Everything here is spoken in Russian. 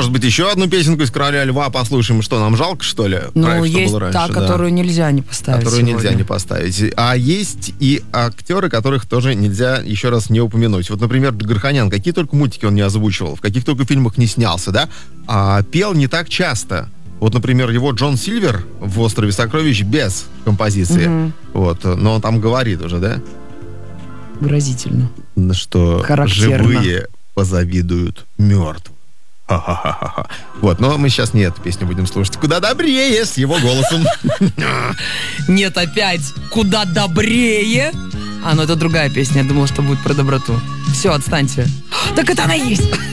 Может быть, еще одну песенку из «Короля льва» послушаем? Что, нам жалко, что ли? Ну, есть раньше, та, которую нельзя не поставить. Которую сегодня. нельзя не поставить. А есть и актеры, которых тоже нельзя еще раз не упомянуть. Вот, например, Джигарханян. Какие только мультики он не озвучивал, в каких только фильмах не снялся, да? А пел не так часто. Вот, например, его Джон Сильвер в «Острове сокровищ» без композиции. Вот, но он там говорит уже, да? Выразительно. Что характерно. Живые позавидуют мертвым. Ха-ха-ха-ха. Вот, но мы сейчас не эту песню будем слушать. Куда добрее с его голосом. Нет, опять куда добрее. А, ну это другая песня. Я думала, что будет про доброту. Все, отстаньте. Так это она и есть.